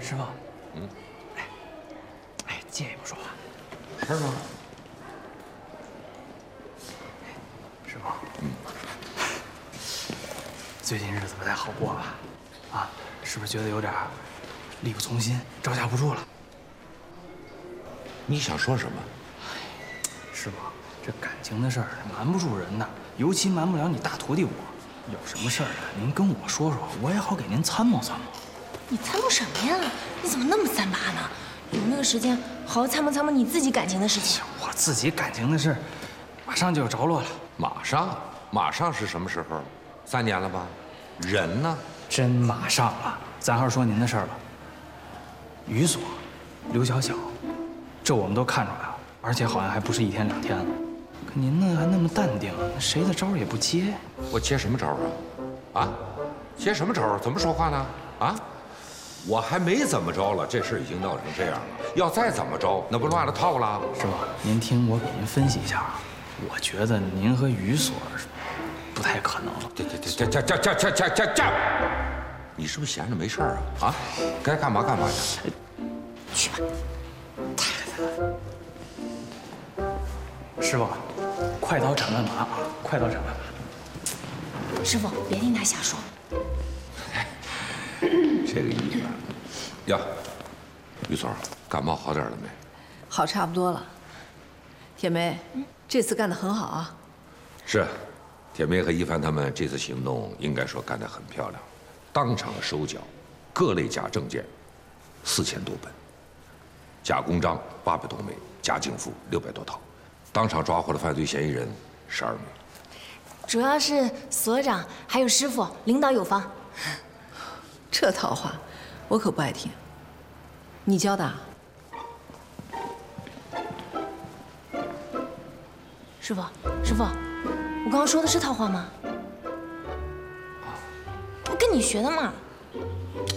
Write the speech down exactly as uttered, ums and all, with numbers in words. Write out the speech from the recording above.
师傅，嗯，哎，哎，借一步说话。 是吗？ 师傅，嗯，最近日子不太好过吧？啊，是不是觉得有点力不从心，招架不住了？ 你想说什么？ 师傅，这感情的事儿瞒不住人的，尤其瞒不了你大徒弟我。有什么事儿啊，您跟我说说，我也好给您参谋参谋。 你参谋什么呀？你怎么那么三八呢？有那个时间好好参谋参谋你自己感情的事情。 我自己感情的事，马上就要着落了。 马上？马上是什么时候？三年了吧？人呢？ 真马上了。咱还是说您的事儿吧。于所、刘小小，这我们都看出来了，而且好像还不是一天两天了。可您呢还那么淡定，谁的招也不接。 我接什么招啊？啊？接什么招？怎么说话呢？啊？我还没怎么着了，这事已经闹成这样了。要再怎么着，那不乱了套了？ 师傅，您听我给您分析一下啊。我觉得您和于所不太可能了。 这这这这这这这这这这！你是不是闲着没事儿啊？啊？该干嘛干嘛去。 去吧。 师傅，快刀斩乱麻啊！快刀斩乱麻。 师傅，别听他瞎说。 这个意思。呀，于总，感冒好点了没？ 好差不多了。铁梅，这次干得很好啊。 是，铁梅和一凡他们这次行动应该说干得很漂亮，当场收缴各类假证件四千多本，假公章八百多枚，假警服六百多套，当场抓获了犯罪嫌疑人十二名。 主要是所长还有师傅领导有方。 这套话，我可不爱听。你教的啊？ 师傅，师傅，我刚刚说的是套话吗？我跟你学的嘛。